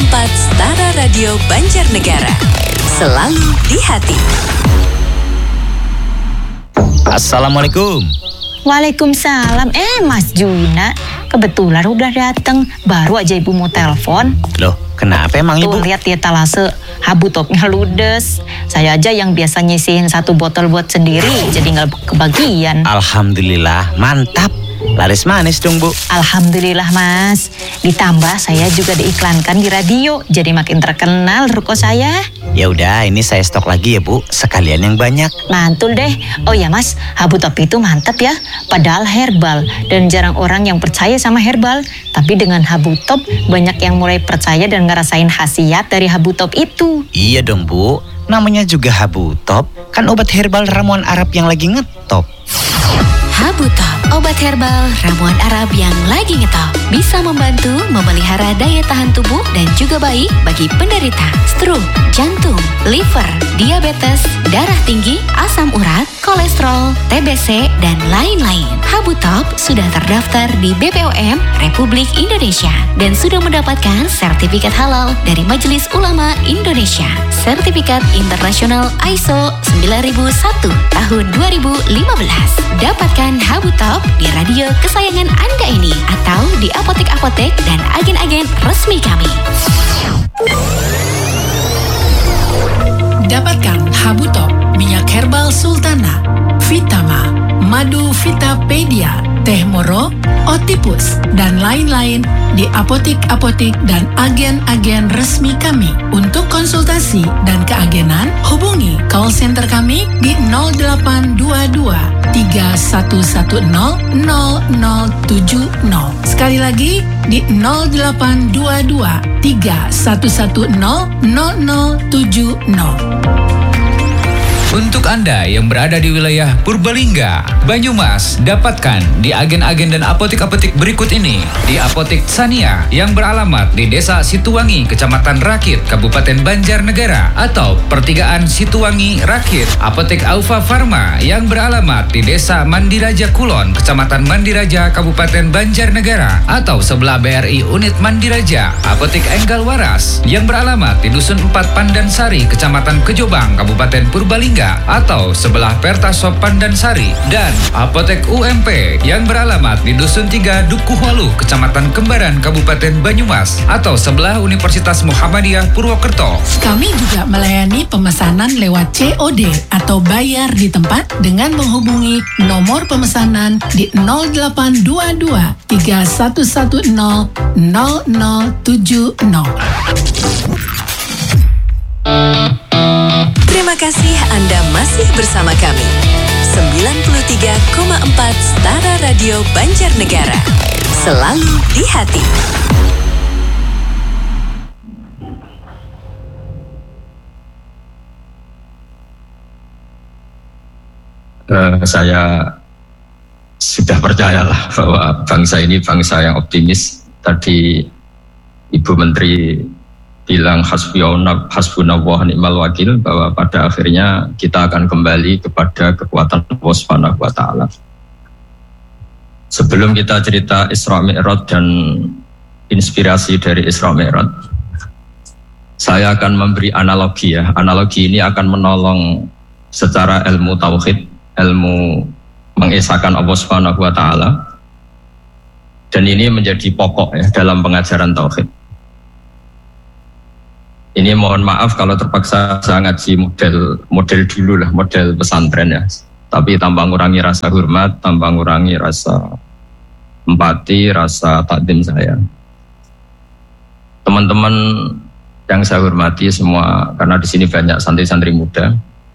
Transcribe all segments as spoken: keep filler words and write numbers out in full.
empat Setara Radio Banjarnegara. Selalu di hati. Assalamualaikum. Waalaikumsalam. Eh Mas Juna, kebetulan udah datang. Baru aja ibu mau telepon. Loh, kenapa emang ibu? Tuh lihat ya talase, habu topnya ludes. Saya aja yang biasa nyisihin satu botol buat sendiri, jadi nggak kebagian. Alhamdulillah, mantap. Laris manis dong, Bu. Alhamdulillah, Mas. Ditambah saya juga diiklankan di radio, jadi makin terkenal ruko saya. Ya udah, ini saya stok lagi ya, Bu. Sekalian yang banyak. Mantul deh. Oh ya, Mas, habu top itu mantap ya. Padahal herbal dan jarang orang yang percaya sama herbal. Tapi dengan habu top banyak yang mulai percaya dan ngerasain khasiat dari habu top itu. Iya dong, Bu. Namanya juga habu top, kan obat herbal ramuan Arab yang lagi ngetop. Habu Top, obat herbal ramuan Arab yang lagi ngetop. Bisa membantu memelihara daya tahan tubuh dan juga baik bagi penderita stroke, jantung, liver, diabetes, darah tinggi, asam urat, kolesterol, T B C, dan lain-lain. Habu Top sudah terdaftar di B P O M Republik Indonesia dan sudah mendapatkan sertifikat halal dari Majelis Ulama Indonesia. Sertifikat internasional I S O sembilan ribu satu tahun dua ribu lima belas. Dapatkan Habu Top di radio kesayangan Anda ini atau di apotek-apotek dan agen-agen resmi kami. Dapatkan Habu Top, minyak herbal Sultana, Vitama, madu Vitapedia, teh moro, Otipus, dan lain-lain di apotek-apotek dan agen-agen resmi kami. Untuk konsultasi dan keagenan, hubungi call center kami di nol delapan dua dua tiga satu satu nol nol nol tujuh nol. Sekali lagi di nol delapan dua dua tiga satu satu nol nol nol tujuh nol. Untuk Anda yang berada di wilayah Purbalingga, Banyumas, dapatkan di agen-agen dan apotek-apotek berikut ini. Di Apotek Sania yang beralamat di Desa Situwangi, Kecamatan Rakit, Kabupaten Banjarnegara, atau Pertigaan Situwangi Rakit. Apotek Aufa Farma yang beralamat di Desa Mandiraja Kulon, Kecamatan Mandiraja, Kabupaten Banjarnegara, atau sebelah B R I Unit Mandiraja. Apotek Enggal Waras yang beralamat di Dusun empat Pandansari, Kecamatan Kejobang, Kabupaten Purbalingga, atau sebelah Pertasop Pandansari. Dan Apotek U M P yang beralamat di Dusun tiga Dukuhwalu, Kecamatan Kembaran, Kabupaten Banyumas, atau sebelah Universitas Muhammadiyah Purwokerto. Kami juga melayani pemesanan lewat C O D atau bayar di tempat dengan menghubungi nomor pemesanan di nol delapan dua dua tiga satu satu nol nol nol tujuh nol. Terima kasih Anda masih bersama kami. sembilan puluh tiga koma empat Setara Radio Banjarnegara. Selalu di hati. Uh, saya sudah percayalah bahwa bangsa ini bangsa yang optimis. Tadi Ibu Menteri bilang hasbunallah hasbunallah ni'mal wakil, bahwa pada akhirnya kita akan kembali kepada kekuatan Allah Subhanahu wa taala. Sebelum kita cerita Isra Mi'raj dan inspirasi dari Isra Mi'raj, saya akan memberi analogi ya. Analogi ini akan menolong secara ilmu tauhid, ilmu mengesahkan Allah Subhanahu wa taala. Dan ini menjadi pokok ya dalam pengajaran tauhid. Ini mohon maaf kalau terpaksa saya ngaji model model dulu lah, model pesantren ya. Tapi tanpa ngurangi rasa hormat, tanpa ngurangi rasa empati, rasa takdim saya. Teman-teman yang saya hormati semua, karena di sini banyak santri-santri muda.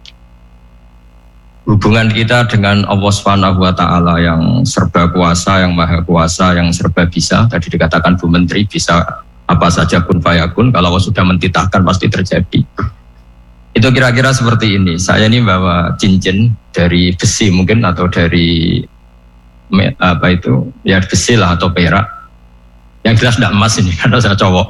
Hubungan kita dengan Allah Subhanahu wa taala yang serba kuasa, yang maha kuasa, yang serba bisa. Tadi dikatakan Bu Menteri bisa apa saja kun fayakun, kalau Allah sudah mentitahkan pasti terjadi. Itu kira-kira seperti ini. Saya ini bawa cincin dari besi mungkin, atau dari apa itu, ya besi lah atau perak. Yang jelas tidak emas ini, karena saya cowok.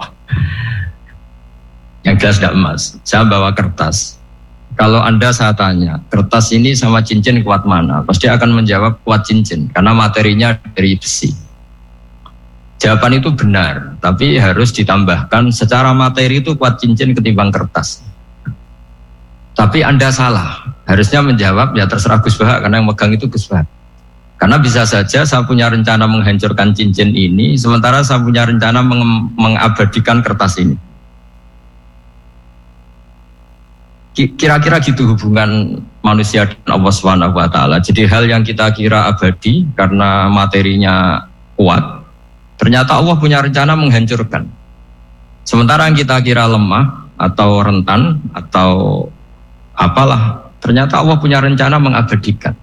Yang jelas tidak emas. Saya bawa kertas. Kalau Anda saya tanya, kertas ini sama cincin kuat mana? Pasti akan menjawab kuat cincin, karena materinya dari besi. Jawaban itu benar, tapi harus ditambahkan secara materi itu kuat cincin ketimbang kertas. Tapi Anda salah, harusnya menjawab ya terserah Gus Bahak karena yang megang itu Gus Bahak. Karena bisa saja saya punya rencana menghancurkan cincin ini, sementara saya punya rencana meng- mengabadikan kertas ini. Kira-kira gitu hubungan manusia dan Allah subhanahu wa taala. Jadi hal yang kita kira abadi karena materinya kuat, ternyata Allah punya rencana menghancurkan. Sementara yang kita kira lemah atau rentan atau apalah, ternyata Allah punya rencana mengabadikan.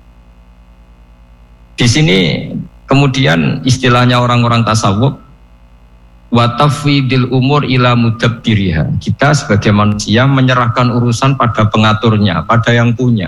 Di sini kemudian istilahnya orang-orang tasawuf, wa tafwidil umur ila mudabbiriha. Kita sebagai manusia menyerahkan urusan pada pengaturnya, pada yang punya.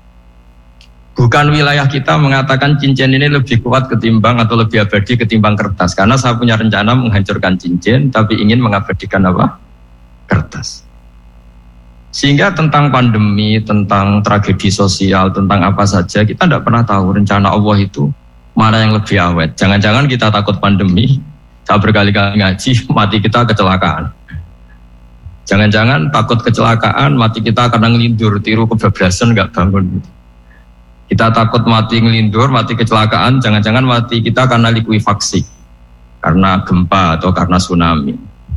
Bukan wilayah kita mengatakan cincin ini lebih kuat ketimbang atau lebih abadi ketimbang kertas. Karena saya punya rencana menghancurkan cincin, tapi ingin mengabadikan apa? Kertas. Sehingga tentang pandemi, tentang tragedi sosial, tentang apa saja, kita tidak pernah tahu rencana Allah itu mana yang lebih awet. Jangan-jangan kita takut pandemi, saya berkali-kali ngaji, mati kita kecelakaan. Jangan-jangan takut kecelakaan, mati kita karena ngelindur, tiru kebablasan, nggak bangun. Kita takut mati ngelindur, mati kecelakaan, jangan-jangan mati kita karena likuifaksi, karena gempa atau karena tsunami.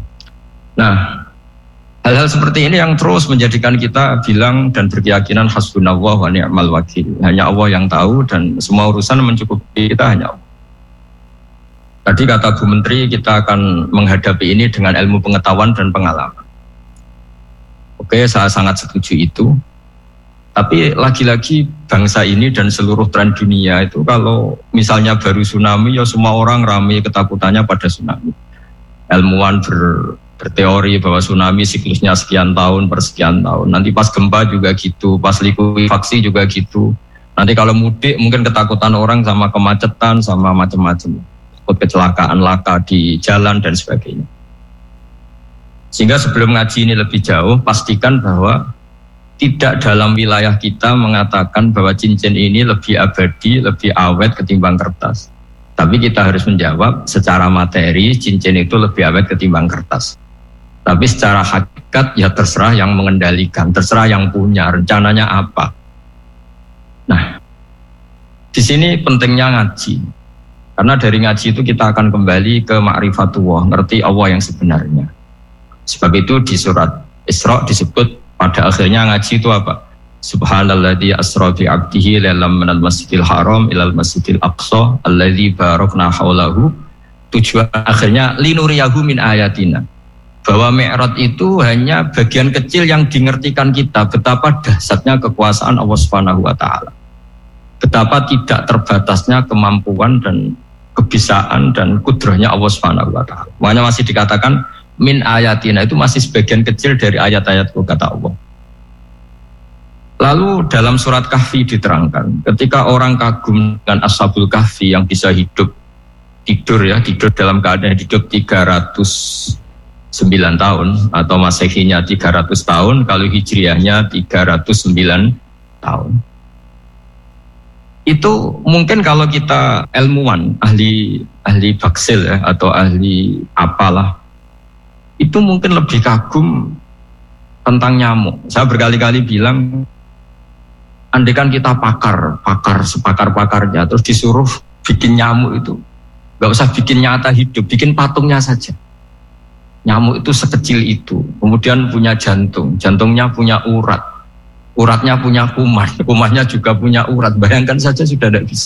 Nah, hal-hal seperti ini yang terus menjadikan kita bilang dan berkeyakinan hasbunallah wa ni'mal wakil. Hanya Allah yang tahu dan semua urusan mencukupi kita hanya Allah. Tadi kata Bu Menteri kita akan menghadapi ini dengan ilmu pengetahuan dan pengalaman. Oke, saya sangat setuju itu. Tapi lagi-lagi bangsa ini dan seluruh tren dunia itu kalau misalnya baru tsunami ya semua orang ramai ketakutannya pada tsunami. Ilmuwan ber, berteori bahwa tsunami siklusnya sekian tahun per sekian tahun. Nanti pas gempa juga gitu, pas likuifaksi juga gitu. Nanti kalau mudik mungkin ketakutan orang sama kemacetan sama macam-macam. Kecelakaan laka di jalan dan sebagainya. Sehingga sebelum ngaji ini lebih jauh, pastikan bahwa tidak dalam wilayah kita mengatakan bahwa cincin ini lebih abadi, lebih awet ketimbang kertas. Tapi kita harus menjawab secara materi cincin itu lebih awet ketimbang kertas. Tapi secara hakikat ya terserah yang mengendalikan, terserah yang punya, rencananya apa. Nah, di sini pentingnya ngaji. Karena dari ngaji itu kita akan kembali ke ma'rifatullah, ngerti Allah yang sebenarnya. Sebab itu di surat Isra disebut pada akhirnya ngaji itu apa? Subhanalladzi asra bi 'abdihi lailan minal masjidil haram ilal masjidil aqsa alladzi barakna haulahu. Tujuan akhirnya linuriyahu min ayatina. Bahwa Mi'raj itu hanya bagian kecil yang dingertikan kita betapa dahsyatnya kekuasaan Allah Subhanahu wa taala. Betapa tidak terbatasnya kemampuan dan kebisaan dan kudrahnya Allah Subhanahu wa taala. Makanya masih dikatakan min ayatina, itu masih sebagian kecil dari ayat-ayatku kata Allah. Lalu dalam surat Kahfi diterangkan, ketika orang kagum dengan Ashabul Kahfi yang bisa hidup tidur ya, tidur dalam keadaan hidup tiga ratus sembilan tahun atau Masehinya tiga ratus tahun, kalau Hijriahnya tiga ratus sembilan tahun. Itu mungkin kalau kita ilmuwan, ahli ahli baksil ya, atau ahli apalah, itu mungkin lebih kagum tentang nyamuk. Saya berkali-kali bilang, andaikan kita pakar, pakar sepakar-pakarnya, terus disuruh bikin nyamuk itu, nggak usah bikin nyata hidup, bikin patungnya saja. Nyamuk itu sekecil itu, kemudian punya jantung, jantungnya punya urat. Uratnya punya kuman, kumannya juga punya urat. Bayangkan saja sudah tidak bisa.